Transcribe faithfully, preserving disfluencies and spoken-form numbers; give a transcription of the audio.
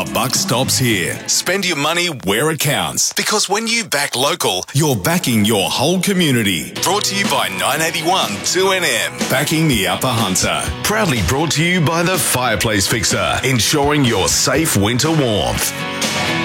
The buck stops here. Spend your money where it counts. Because when you back local, you're backing your whole community. Brought to you by nine eighty-one two N M. Backing the Upper Hunter. Proudly brought to you by the Fireplace Fixer. Ensuring your safe winter warmth.